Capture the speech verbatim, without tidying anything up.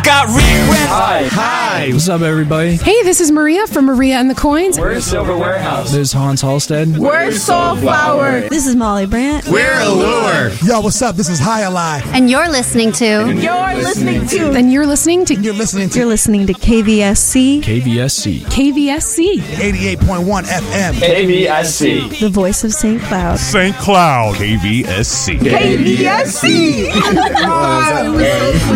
got regrets. Hi. Hi. What's up, everybody? Hey, this is Maria from Maria and the Coins. We're Silver Warehouse. This is Hans Halstead. We're Soulflower. This is Molly Brandt. We're Allure. Yo, what's up? This is High Alive. And you're listening to. And you're listening to. Then you're listening to. You're listening to. You're listening to K V S C. K V S C. K V S C. eighty-eight point one F M. K V S C. The voice of Saint Cloud. Saint Cloud. K V S C. K V S C.